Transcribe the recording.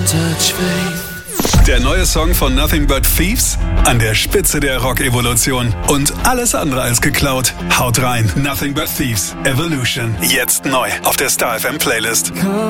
touch faith. Der neue Song von Nothing But Thieves? An der Spitze der Rock-Evolution. Und alles andere als geklaut. Haut rein. Nothing But Thieves. Evolution. Jetzt neu auf der Star FM Playlist.